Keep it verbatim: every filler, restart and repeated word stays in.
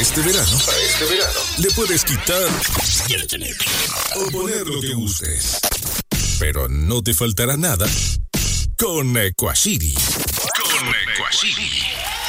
este verano, para este verano, le puedes quitar o poner lo que gustes. Pero no te faltará nada con Equacity. Con Equacity.